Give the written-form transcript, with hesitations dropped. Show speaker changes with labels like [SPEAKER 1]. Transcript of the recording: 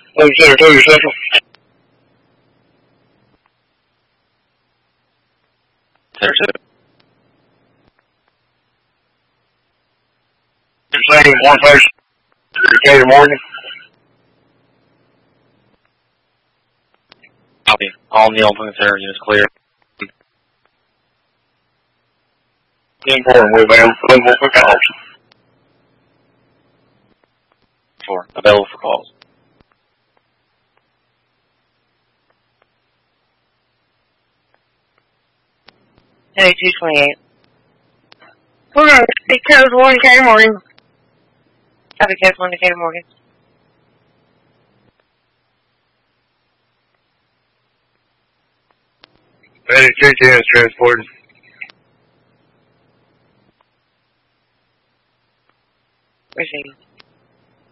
[SPEAKER 1] Center 2, your central.
[SPEAKER 2] Center 2.
[SPEAKER 1] You're saying one face, Decatur Morgan.
[SPEAKER 2] Copy. All Neil Plymouth Center units clear.
[SPEAKER 1] 10-4 and we're available for calls.
[SPEAKER 2] 4. Available for calls.
[SPEAKER 3] Hey, 228. Hold on. Big code 1 Decatur Morgan. Copy code 1 Decatur Morgan.
[SPEAKER 1] Ready, 210 is transported.
[SPEAKER 3] Received.